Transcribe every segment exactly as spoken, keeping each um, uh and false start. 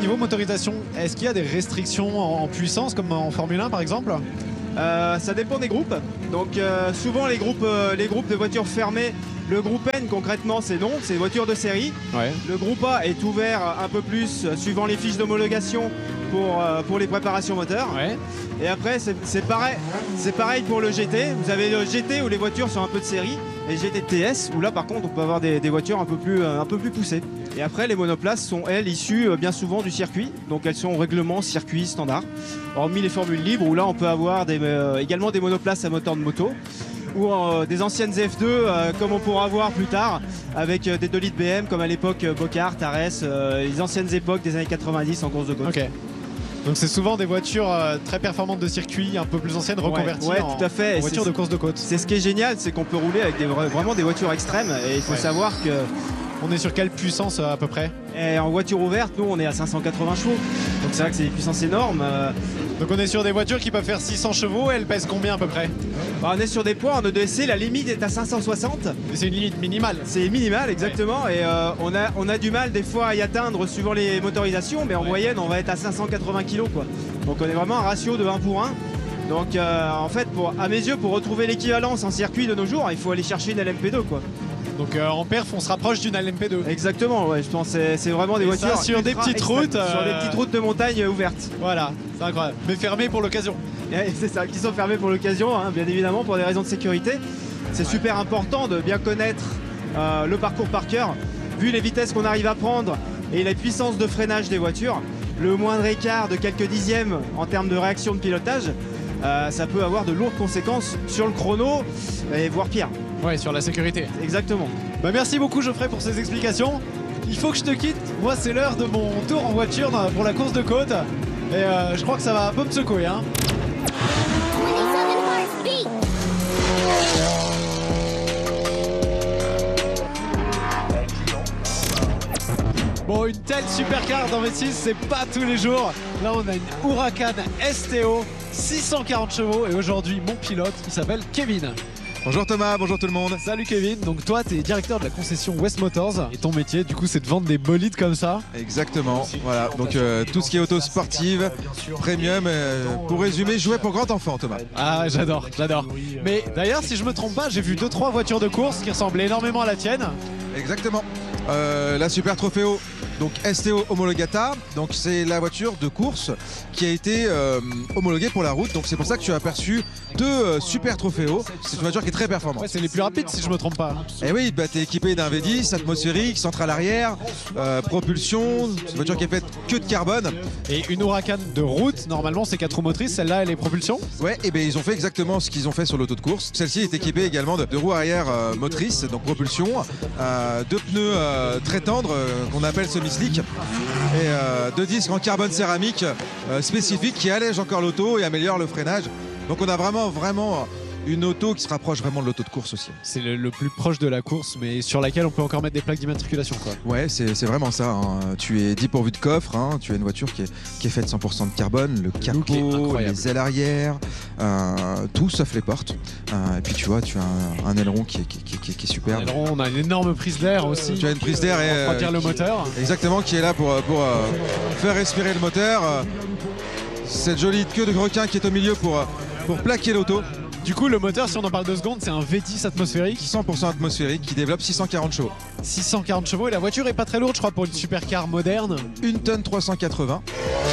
niveau motorisation, est-ce qu'il y a des restrictions en, en puissance comme en Formule un par exemple? Euh, ça dépend des groupes. Donc euh, souvent les groupes, euh, les groupes de voitures fermées, le groupe N concrètement c'est non, c'est voiture de série. Ouais. Le groupe A est ouvert un peu plus euh, suivant les fiches d'homologation pour, euh, pour les préparations moteurs. Ouais. Et après c'est pareil, c'est pareil pour le G T. Vous avez le G T où les voitures sont un peu de série et G T T S où là par contre on peut avoir des, des voitures un peu, plus, euh, un peu plus poussées. Et après les monoplaces sont elles issues euh, bien souvent du circuit, donc elles sont au règlement circuit standard. Hormis les formules libres où là on peut avoir des, euh, également des monoplaces à moteur de moto ou euh, des anciennes F deux euh, comme on pourra voir plus tard avec euh, des deux litres B M comme à l'époque euh, Bocard, Tarès, euh, les anciennes époques des années quatre-vingt-dix en course de côte. Ok. Donc c'est souvent des voitures euh, très performantes de circuit, un peu plus anciennes, reconverties ouais, ouais, en, tout à fait. en voitures de course de côte. C'est ce qui est génial, c'est qu'on peut rouler avec des, vraiment des voitures extrêmes et il faut ouais. savoir que... On est sur quelle puissance euh, à peu près? Et en voiture ouverte, nous on est à cinq cent quatre-vingts chevaux. Donc c'est vrai que c'est des puissances énormes. Euh... Donc on est sur des voitures qui peuvent faire six cents chevaux, elles pèsent combien à peu près? Bah, on est sur des poids en E deux C, la limite est à cinq cent soixante. C'est une limite minimale. C'est minimal exactement ouais. Et euh, on, a, on a du mal des fois à y atteindre suivant les motorisations, mais en ouais. moyenne on va être à cinq cent quatre-vingts kilos quoi. Donc on est vraiment un ratio de un pour un. Donc euh, en fait pour, à mes yeux pour retrouver l'équivalence en circuit de nos jours, il faut aller chercher une L M P deux quoi. Donc euh, en perf on se rapproche d'une L M P deux. Exactement, ouais, je pense que c'est vraiment des et voitures ça, sur des petites extrêmes, routes euh... sur des petites routes de montagne ouvertes. Voilà, c'est incroyable, mais fermées pour l'occasion. C'est ça, qui sont fermées pour l'occasion, hein, bien évidemment pour des raisons de sécurité. C'est ouais. super important de bien connaître euh, le parcours par cœur, vu les vitesses qu'on arrive à prendre et la puissance de freinage des voitures. Le moindre écart de quelques dixièmes en termes de réaction de pilotage, euh, ça peut avoir de lourdes conséquences sur le chrono et voire pire. Ouais, sur la sécurité. Exactement. Bah merci beaucoup Geoffrey pour ces explications. Il faut que je te quitte. Moi c'est l'heure de mon tour en voiture pour la course de côte. Et euh, je crois que ça va un peu me secouer. Hein. Bon, une telle supercar dans V six, c'est pas tous les jours. Là, on a une Huracan S T O, six cent quarante chevaux. Et aujourd'hui, mon pilote, il s'appelle Kevin. Bonjour Thomas, bonjour tout le monde. Salut Kevin, donc toi tu es directeur de la concession West Motors et ton métier du coup c'est de vendre des bolides comme ça. Exactement, voilà, donc euh, tout ce qui est auto sportive, premium, euh, pour résumer, jouer pour grand enfant Thomas. Ah j'adore, j'adore. Mais d'ailleurs si je me trompe pas, j'ai vu deux trois voitures de course qui ressemblent énormément à la tienne. Exactement, euh, la Super Trofeo, donc S T O homologata, donc c'est la voiture de course qui a été euh, homologuée pour la route, donc c'est pour ça que tu as aperçu deux euh, Super Trofeo. C'est une voiture qui est très performante. Ouais, c'est les plus rapides si je me trompe pas. Et oui, bah, tu es équipé d'un V dix atmosphérique, centrale arrière, euh, propulsion, c'est une voiture qui est faite que de carbone. Et une Huracan de route, normalement c'est quatre roues motrices, celle-là elle est propulsion. Ouais, et bien ils ont fait exactement ce qu'ils ont fait sur l'auto de course. Celle-ci est équipée également de, de roues arrière euh, motrices, donc propulsion, euh, deux pneus euh, très tendres euh, qu'on appelle semi-slick et euh, deux disques en carbone céramique euh, spécifiques qui allègent encore l'auto et améliorent le freinage. Donc on a vraiment vraiment une auto qui se rapproche vraiment de l'auto de course aussi. C'est le, le plus proche de la course, mais sur laquelle on peut encore mettre des plaques d'immatriculation quoi. Ouais, c'est vraiment ça. Hein. Tu es dépourvu de coffre, hein. Tu as une voiture qui est, qui est faite cent pour cent de carbone, le capot, les ailes arrière, euh, tout sauf les portes. Euh, et puis tu vois, tu as un, un aileron qui est, qui, qui, qui, qui est superbe. Un aileron, on a une énorme prise d'air aussi. Tu as une prise d'air et euh, le qui, moteur. Exactement, qui est là pour, pour euh, faire respirer le moteur. Euh, cette jolie queue de requin qui est au milieu pour, pour plaquer l'auto. Du coup, le moteur, si on en parle deux secondes, c'est un V dix atmosphérique. cent pour cent atmosphérique qui développe six cent quarante chevaux. six cent quarante chevaux et la voiture est pas très lourde, je crois, pour une supercar moderne. Une tonne trois cent quatre-vingts.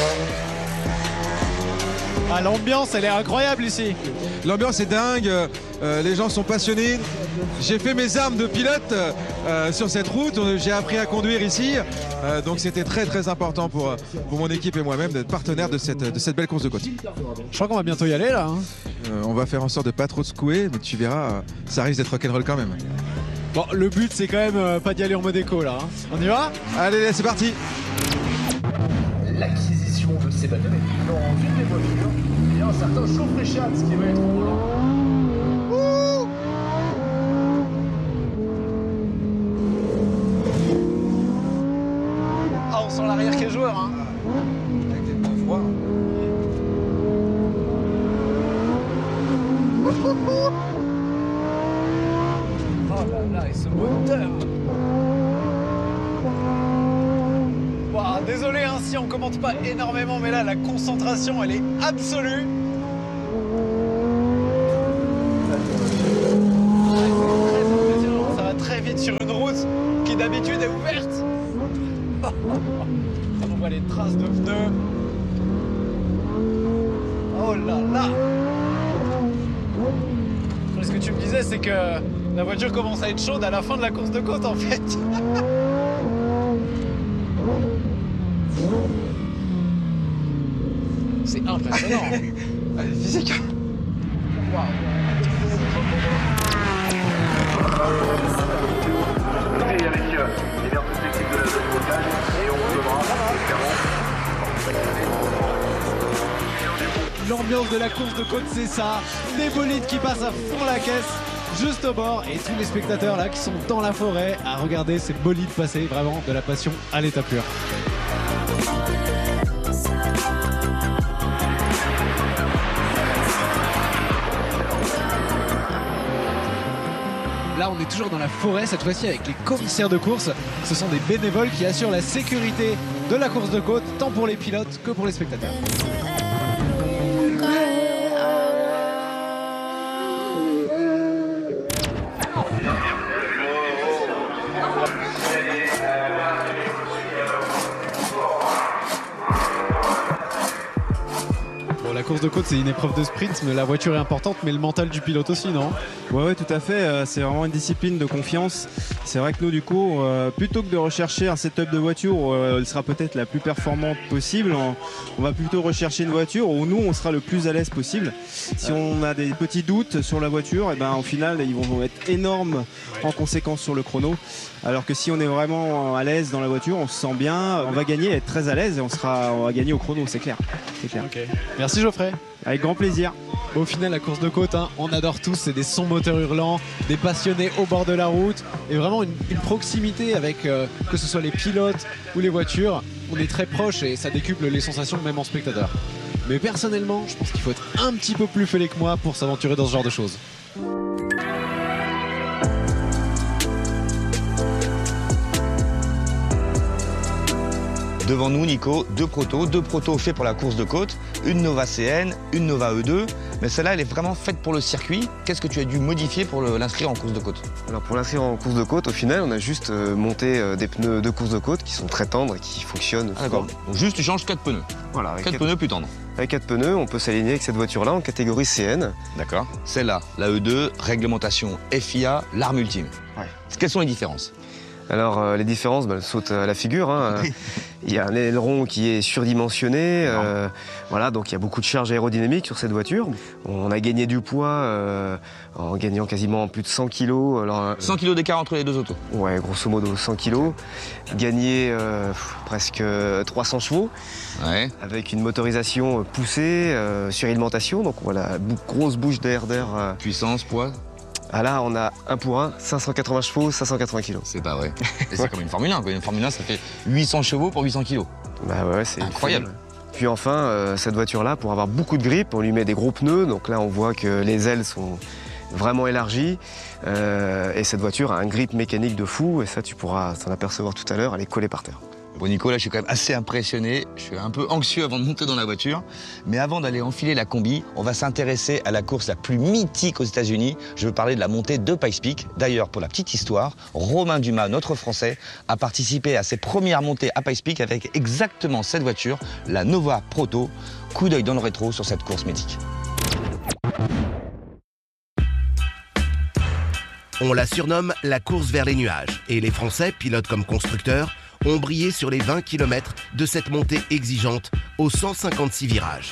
Ah, l'ambiance, elle est incroyable ici. L'ambiance est dingue, euh, les gens sont passionnés. J'ai fait mes armes de pilote euh, sur cette route, j'ai appris à conduire ici. Euh, donc c'était très très important pour, pour mon équipe et moi-même d'être partenaire de cette, de cette belle course de côte. Je crois qu'on va bientôt y aller là. Hein. Euh, on va faire en sorte de pas trop secouer, mais tu verras, euh, ça risque d'être rock'n'roll quand même. Bon, le but c'est quand même euh, pas d'y aller en mode éco là. Hein. On y va? Allez, c'est parti. L'acquisition de ces batteries dans une des voitures et un certain Geoffrey Schatz qui va être au volant. Ah, on sent l'arrière qui est joueur hein. Avec des points froids. Oh là là, et ce moteur. Wow, désolé hein, si on commente pas énormément, mais là la concentration elle est absolue. Ça va très vite sur une route qui d'habitude est ouverte. On voit les traces de pneus. Oh là là. Ce que tu me disais, c'est que la voiture commence à être chaude à la fin de la course de côte en fait. C'est impressionnant. Allez, physique. Wow. Écoutez, avec euh, les verres de technique de la zone blocage, et on vous donnera L'ambiance de la course de côte, c'est ça. Des bolides qui passent à fond la caisse, juste au bord, et tous les spectateurs là qui sont dans la forêt à regarder ces bolides passer, vraiment de la passion à l'état pur. Là, on est toujours dans la forêt, cette fois-ci avec les commissaires de course. Ce sont des bénévoles qui assurent la sécurité de la course de côte, tant pour les pilotes que pour les spectateurs. La course de côte, c'est une épreuve de sprint, mais la voiture est importante, mais le mental du pilote aussi, non? Ouais, ouais, tout à fait. Euh, c'est vraiment une discipline de confiance. C'est vrai que nous, du coup, euh, plutôt que de rechercher un setup de voiture où euh, elle sera peut-être la plus performante possible, on, on va plutôt rechercher une voiture où nous, on sera le plus à l'aise possible. Si on a des petits doutes sur la voiture, et ben, au final, ils vont être énormes en conséquence sur le chrono. Alors que si on est vraiment à l'aise dans la voiture, on se sent bien, on va gagner, être très à l'aise et on, sera, on va gagner au chrono, c'est clair. C'est clair. Okay. Merci Geoffrey. Avec grand plaisir. Au final, la course de côte, hein, on adore tous, c'est des sons moteurs hurlants, des passionnés au bord de la route et vraiment une, une proximité avec euh, que ce soit les pilotes ou les voitures. On est très proches et ça décuple les sensations même en spectateur. Mais personnellement, je pense qu'il faut être un petit peu plus fêlé que moi pour s'aventurer dans ce genre de choses. Devant nous, Nico, deux protos, deux protos faits pour la course de côte, une Nova C N, une Nova E deux, mais celle-là, elle est vraiment faite pour le circuit. Qu'est-ce que tu as dû modifier pour l'inscrire en course de côte? Alors pour l'inscrire en course de côte, au final, on a juste euh, monté euh, des pneus de course de côte qui sont très tendres et qui fonctionnent. Ah, d'accord. Donc juste, tu changes quatre pneus. Voilà, avec quatre pneus plus tendres. Avec quatre pneus, on peut s'aligner avec cette voiture-là en catégorie C N. D'accord. Celle-là, la E deux, réglementation F I A, l'arme ultime. Ouais. Quelles sont les différences? Alors euh, les différences, bah, elles sautent à la figure. Hein. Il y a un aileron qui est surdimensionné. Euh, voilà, donc il y a beaucoup de charge aérodynamique sur cette voiture. On a gagné du poids euh, en gagnant quasiment plus de cent kilos. Alors, cent kilos d'écart entre les deux autos? Ouais, grosso modo cent kilos. Gagné euh, presque trois cents chevaux. Ouais. Avec une motorisation poussée, euh, suralimentation. Donc voilà, grosse bouche d'air d'air. Euh. Puissance, poids? Ah là, on a un pour un, cinq cent quatre-vingts chevaux, cinq cent quatre-vingts kilos. C'est pas vrai. Et c'est comme une Formule un, quoi. Une Formule un, ça fait huit cents chevaux pour huit cents kilos. Bah ouais, c'est incroyable. Fou. Puis enfin, euh, cette voiture-là, pour avoir beaucoup de grippe, on lui met des gros pneus. Donc là, on voit que les ailes sont vraiment élargies. Euh, et cette voiture a un grip mécanique de fou. Et ça, tu pourras t'en apercevoir tout à l'heure, elle est collée par terre. Bon Nico, là je suis quand même assez impressionné, je suis un peu anxieux avant de monter dans la voiture, mais avant d'aller enfiler la combi, on va s'intéresser à la course la plus mythique aux États-Unis. Je veux parler de la montée de Pikes Peak. D'ailleurs, pour la petite histoire, Romain Dumas, notre Français, a participé à ses premières montées à Pikes Peak avec exactement cette voiture, la Nova Proto. Coup d'œil dans le rétro sur cette course mythique. On la surnomme la course vers les nuages et les Français, pilotes comme constructeurs, ont brillé sur les vingt kilomètres de cette montée exigeante aux cent cinquante-six virages.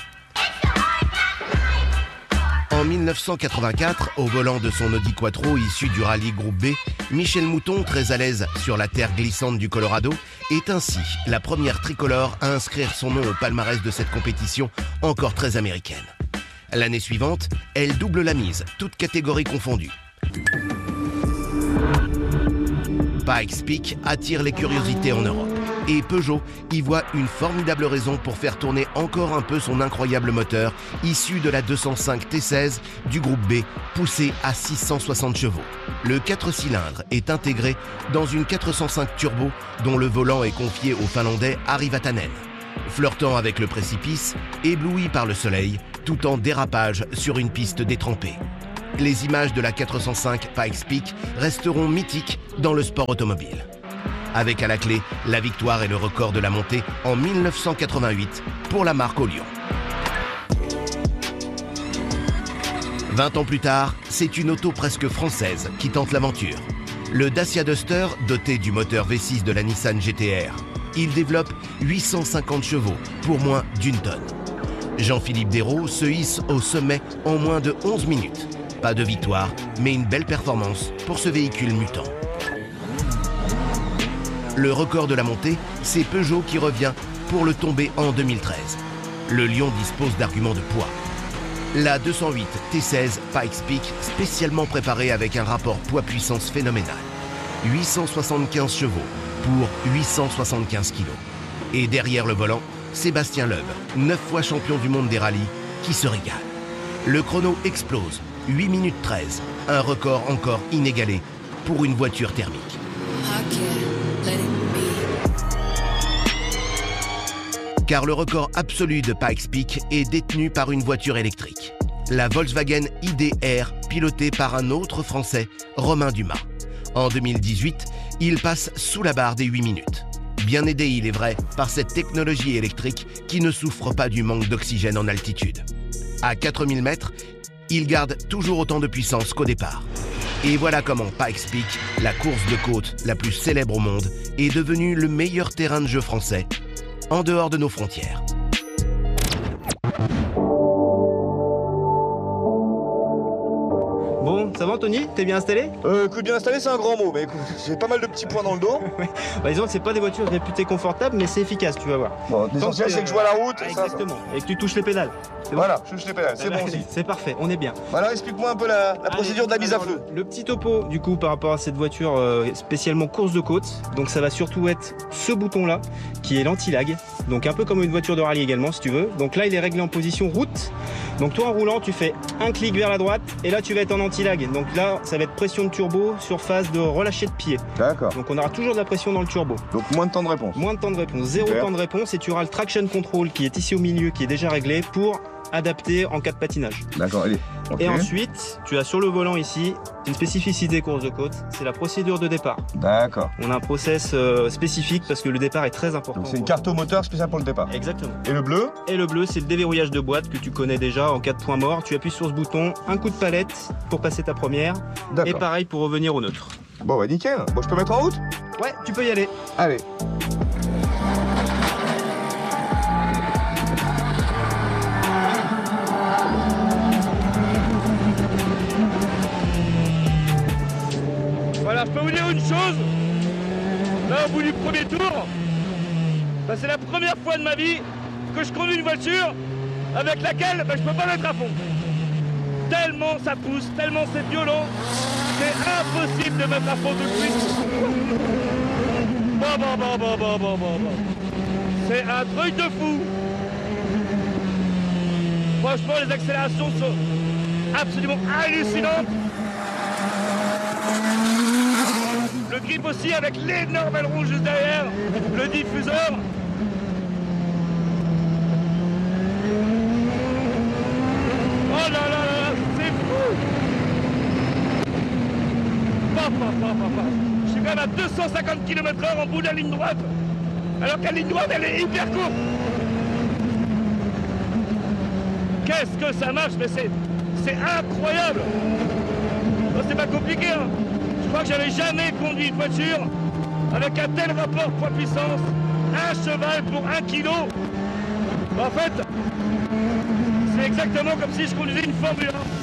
En mille neuf cent quatre-vingt-quatre, au volant de son Audi Quattro issu du rallye Groupe B, Michel Mouton, très à l'aise sur la terre glissante du Colorado, est ainsi la première tricolore à inscrire son nom au palmarès de cette compétition encore très américaine. L'année suivante, elle double la mise, toutes catégories confondues. Pikes Peak attire les curiosités en Europe. Et Peugeot y voit une formidable raison pour faire tourner encore un peu son incroyable moteur issu de la deux cent cinq T seize du groupe B, poussé à six cent soixante chevaux. Le quatre cylindres est intégré dans une quatre cent cinq turbo dont le volant est confié au Finlandais Ari Vatanen. Flirtant avec le précipice, ébloui par le soleil, tout en dérapage sur une piste détrempée. Les images de la quatre cent cinq Pikes Peak resteront mythiques dans le sport automobile. Avec à la clé la victoire et le record de la montée en mille neuf cent quatre-vingt-huit pour la marque au Lion. vingt ans plus tard, c'est une auto presque française qui tente l'aventure. Le Dacia Duster, doté du moteur V six de la Nissan G T R. Il développe huit cent cinquante chevaux pour moins d'une tonne. Jean-Philippe Dérault se hisse au sommet en moins de onze minutes. Pas de victoire, mais une belle performance pour ce véhicule mutant. Le record de la montée, c'est Peugeot qui revient pour le tomber en deux mille treize. Le Lion dispose d'arguments de poids. La deux cent huit T seize Pikes Peak, spécialement préparée avec un rapport poids-puissance phénoménal. huit cent soixante-quinze chevaux pour huit cent soixante-quinze kilos. Et derrière le volant, Sébastien Loeb, neuf fois champion du monde des rallyes, qui se régale. Le chrono explose, huit minutes treize, un record encore inégalé pour une voiture thermique. Car le record absolu de Pikes Peak est détenu par une voiture électrique. La Volkswagen I D R, pilotée par un autre Français, Romain Dumas. En deux mille dix-huit, il passe sous la barre des huit minutes. Bien aidé, il est vrai, par cette technologie électrique qui ne souffre pas du manque d'oxygène en altitude. À quatre mille mètres, il garde toujours autant de puissance qu'au départ. Et voilà comment Pikes Peak, la course de côte la plus célèbre au monde, est devenue le meilleur terrain de jeu français, en dehors de nos frontières. Bon, ça va Anthony? T'es bien installé? Euh, écoute, bien installé, c'est un grand mot, mais écoute, j'ai pas mal de petits points dans le dos. Bah disons que c'est pas des voitures réputées confortables, mais c'est efficace, tu vas voir. Bon, l'essentiel, c'est que je vois la route. Ah, et ça, exactement, ça. Et que tu touches les pédales. Voilà, je touche les pédales, c'est bon aussi. C'est parfait, on est bien. Alors explique-moi un peu la, la procédure Allez, de la mise à alors, flot. Le, le petit topo, du coup, par rapport à cette voiture euh, spécialement course de côte, donc ça va surtout être ce bouton-là, qui est l'anti-lag, donc un peu comme une voiture de rallye également, si tu veux. Donc là, il est réglé en position route. Donc toi, en roulant, tu fais un clic vers la droite, et là, tu vas être en anti-lag. Donc là, ça va être pression de turbo sur phase de relâcher de pied. D'accord. Donc on aura toujours de la pression dans le turbo. Donc moins de temps de réponse. Moins de temps de réponse, zéro Super. temps de réponse, et tu auras le traction control qui est ici au milieu, qui est déjà réglé pour adapter en cas de patinage. D'accord, allez. Okay. Et ensuite, tu as sur le volant ici une spécificité course de côte, c'est la procédure de départ. D'accord. On a un process euh, spécifique parce que le départ est très important. Donc c'est une carte au moteur spéciale pour le départ. Exactement. Et le bleu? Et le bleu, c'est le déverrouillage de boîte que tu connais déjà en cas de point mort. Tu appuies sur ce bouton, un coup de palette pour passer ta première. Et pareil pour revenir au neutre. Bon bah nickel. Bon, je peux mettre en route? Ouais, tu peux y aller. Allez. Voilà, je peux vous dire une chose, là au bout du premier tour, bah, c'est la première fois de ma vie que je conduis une voiture avec laquelle bah, je peux pas mettre à fond. Tellement ça pousse, tellement c'est violent, c'est impossible de mettre à fond tout de suite. Bon, bon, bon, bon, bon, bon, bon, bon. C'est un truc de fou. Franchement, les accélérations sont absolument hallucinantes. Le grip aussi avec l'énorme aileron juste derrière, le diffuseur. Oh là là là là, c'est fou. Pa, pa, pa, pa, pa. Je suis quand même à deux cent cinquante kilomètres heure en bout de la ligne droite, alors que la ligne droite elle est hyper courte. Qu'est-ce que ça marche, mais c'est c'est incroyable. Oh, c'est pas compliqué, hein. Je crois que j'avais jamais conduit une voiture avec un tel rapport poids-puissance, un cheval pour un kilo. En fait, c'est exactement comme si je conduisais une Formule un.